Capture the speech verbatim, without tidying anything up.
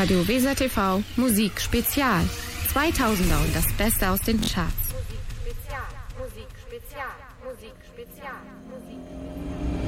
Radio Weser T V Musik Spezial. zweitausender und das Beste aus den Charts. Musik Spezial, Musik Spezial, Musik Spezial, Musik Spezial.